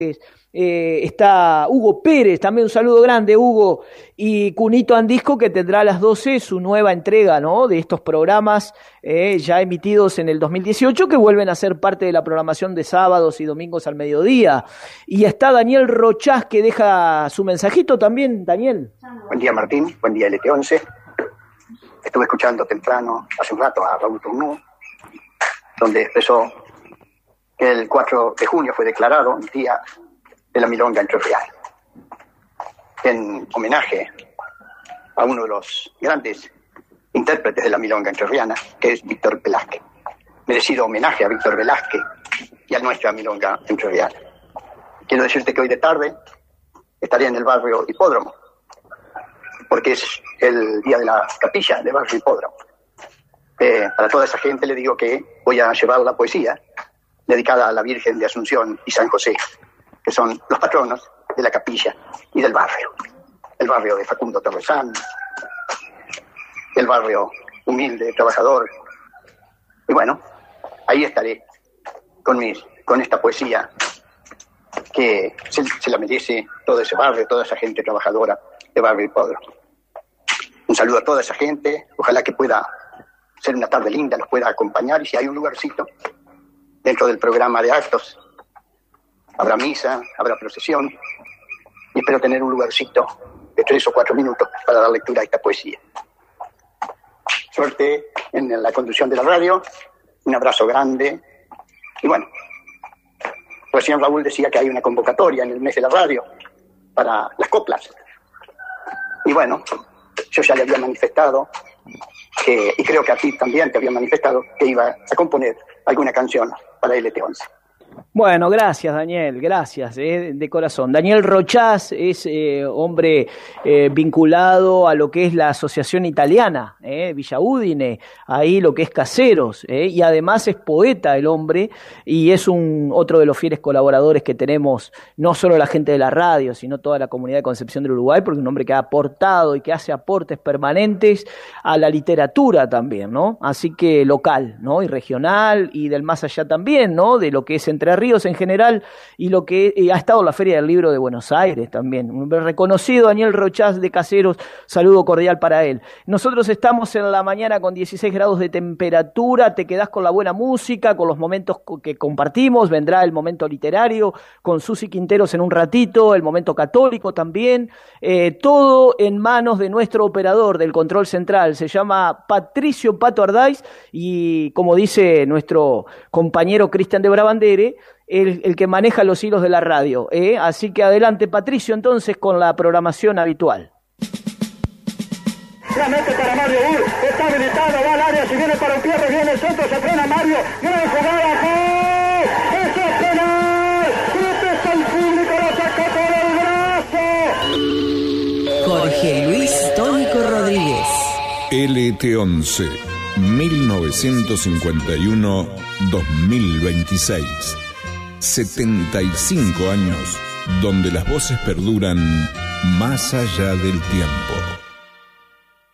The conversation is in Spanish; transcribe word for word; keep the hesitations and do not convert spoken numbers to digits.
Eh, está Hugo Pérez, también un saludo grande, Hugo, y Cunito Andisco, que tendrá a las doce su nueva entrega, ¿no?, de estos programas eh, ya emitidos en el dos mil dieciocho, que vuelven a ser parte de la programación de sábados y domingos al mediodía. Y está Daniel Rochás, que deja su mensajito también. Daniel. Buen día, Martín, buen día, L T once. Estuve escuchando temprano, hace un rato, a Raúl Turnú, donde expresó que el cuatro de junio fue declarado el Día de la Milonga Entrerriana, en homenaje a uno de los grandes intérpretes de la milonga entrerriana, que es Víctor Velázquez. Merecido homenaje a Víctor Velázquez y a nuestra milonga entrerriana. Quiero decirte que hoy de tarde estaré en el barrio Hipódromo, porque es el día de la capilla del barrio Hipódromo. Eh, para toda esa gente le digo que voy a llevar la poesía dedicada a la Virgen de Asunción y San José, que son los patronos de la capilla y del barrio. El barrio de Facundo Torresán, el barrio humilde, trabajador. Y bueno, ahí estaré con, mis, con esta poesía que se, se la merece todo ese barrio, toda esa gente trabajadora de barrio Hipódromo. Un saludo a toda esa gente, ojalá que pueda ser una tarde linda, los pueda acompañar, y si hay un lugarcito dentro del programa de actos, habrá misa, habrá procesión, y espero tener un lugarcito de tres o cuatro minutos para dar lectura a esta poesía. Suerte en la conducción de la radio, un abrazo grande, y bueno, recién Raúl decía que hay una convocatoria en el mes de la radio para las coplas, y bueno, yo ya le había manifestado, que, y creo que a ti también te había manifestado, que iba a componer alguna canción para L T once. Bueno, gracias Daniel, gracias, eh, de corazón. Daniel Rochás es eh, hombre eh, vinculado a lo que es la asociación italiana, eh, Villa Udine, ahí lo que es Caseros, eh, y además es poeta el hombre, y es un otro de los fieles colaboradores que tenemos, no solo la gente de la radio, sino toda la comunidad de Concepción del Uruguay, porque es un hombre que ha aportado y que hace aportes permanentes a la literatura también, ¿no? Así que local, ¿no? Y regional, y del más allá también, ¿no? De lo que es Entre Ríos en general, y lo que y ha estado en la Feria del Libro de Buenos Aires también. Un reconocido Daniel Rochás de Caseros, saludo cordial para él. Nosotros estamos en la mañana con dieciséis grados de temperatura, te quedás con la buena música, con los momentos que compartimos, vendrá el momento literario con Susi Quinteros en un ratito, el momento católico también, eh, todo en manos de nuestro operador del control central, se llama Patricio Pato Ardáiz, y como dice nuestro compañero Cristian de Brabandere, El, el que maneja los hilos de la radio, ¿eh? Así que adelante Patricio entonces con la programación habitual. La mete para Mario Ur, está habilitado, va al área, si viene para un Pierre, viene el centro, se frena Mario, gran jugada, ¡gol! ¡Eso es penal! ¡Protesta el público, lo sacó por el brazo! Jorge Luis Tónico Rodríguez. L T once, mil novecientos cincuenta y uno a dos mil veintiséis. setenta y cinco años donde las voces perduran más allá del tiempo.